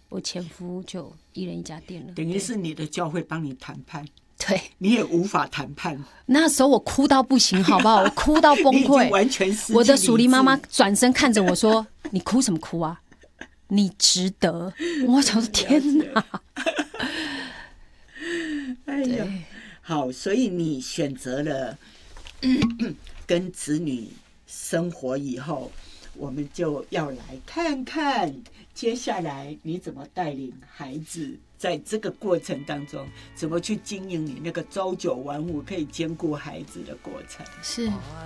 我前夫就一人一家店了。 等于是你的教会帮你谈判， 对， 你也无法谈判。 那时候我哭到不行，好不好？我哭到崩你已经溃， 完全失去我的属灵妈妈理智转身看着我说：“你哭什么哭啊？你值得。”我想说：“天哪！” 哎呀，好，所以你选择了跟子女生活以后，我们就要来看看接下来你怎么带领孩子，在这个过程当中怎么去经营你那个朝九晚五可以兼顾孩子的过程。 是